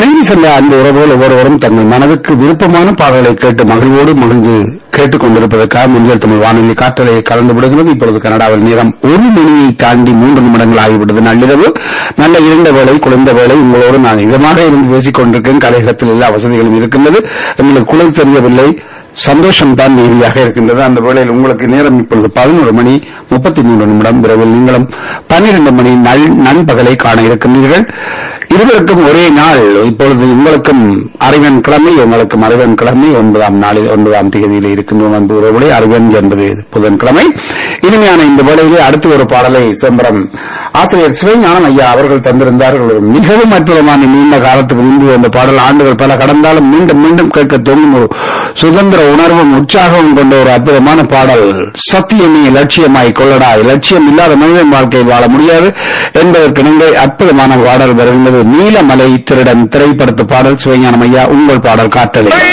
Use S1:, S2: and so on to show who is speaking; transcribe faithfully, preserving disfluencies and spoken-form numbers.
S1: இணைந்து சென்ற அந்த உறவுகள் ஒவ்வொருவரும் தங்கள் மனதுக்கு விருப்பமான பாடல்களை கேட்டு மகிழ்வோடு மகிழ்ந்து கேட்டுக் கொண்டிருப்பதற்காக முன்னில் தமிழ் வானொலி காற்றலை கலந்து விடுகிறது. இப்பொழுது கனடாவில் நேரம் ஒரு மணியை தாண்டி மூன்று நிமிடங்கள் ஆகிவிட்டது. நள்ளிரவு நல்ல இருந்த வேளை குளிர்ந்த வேளை உங்களோடு நான் இதமாக இருந்து பேசிக் கொண்டிருக்கேன். கலையகத்தில் எல்லா வசதிகளும் இருக்கின்றது. எங்களுக்கு குளிர் தெரியவில்லை, சந்தோஷம் தான் நீதியாக இருக்கின்றது. அந்த வேளையில் உங்களுக்கு நேரம் இப்பொழுது பதினோரு மணி முப்பத்தி மூன்று நிமிடம். விரைவில் நீங்களும் பன்னிரண்டு மணி நண்பகலை காண இருக்கின்றீர்கள். இருவருக்கும் ஒரே நாள். இப்பொழுது உங்களுக்கும் அறிவன் கிழமை, உங்களுக்கும் அறிவன் கிழமை. ஒன்பதாம் நாளில் ஒன்பதாம் தேதியில் இருக்கின்றோம். அன்பு உறவுகளை அறிவன் என்பது புதன்கிழமை. இனிமையான இந்த வேளையிலே அடுத்து ஒரு பாடலை செம்பரம் ஆசிரியர் சிவஞானம் ஐயா அவர்கள் தந்திருந்தார்கள். மிகவும் அற்புதமான நீண்ட காலத்துக்கு முன்பு அந்த பாடல் ஆண்டுகள் பல கடந்தாலும் மீண்டும் மீண்டும் கேட்க தோன்றும் ஒரு சுதந்திர உணர்வும் உற்சாகமும் கொண்ட ஒரு அற்புதமான பாடல். சத்தியமே லட்சியமாய் கொள்ளடா, லட்சியம் இல்லாத மனிதன் வாழ்க்கை வாழ முடியாது என்பதற்கு நீங்கள் அற்புதமான பாடல் வருகின்றது. நீலமலை திருடன் திரைப்படத்து பாடல். சிவஞானம் ஐயா, உங்கள் பாடல் காட்டலை.